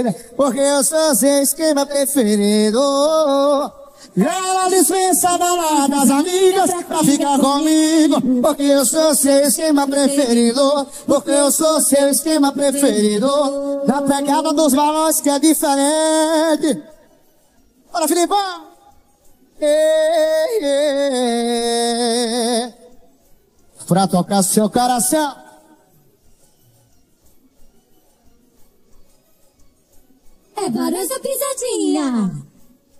Porque eu sou seu esquema preferido. Ela dispensa a balada das amigas pra ficar comigo. Porque eu sou seu esquema preferido. Porque eu sou seu esquema preferido. Da pegada dos balões que é diferente. Bora, Filipão! Pra tocar seu coração. É Barões da Pisadinha.